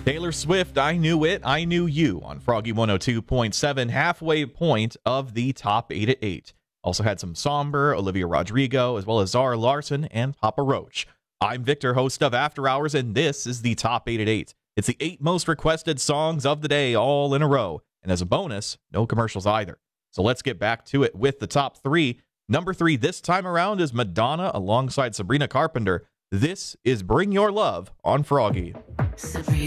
Taylor Swift, I Knew It, I Knew You on Froggy 102.7, halfway point of the top 8 at 8. Also had some Somber, Olivia Rodrigo, as well as Zara Larson and Papa Roach. I'm Victor, host of After Hours, and this is the top 8 at 8. It's the 8 most requested songs of the day all in a row. And as a bonus, no commercials either. So let's get back to it with the top 3. Number 3 this time around is Madonna alongside Sabrina Carpenter. This is Bring Your Love on Froggy. Sabrina.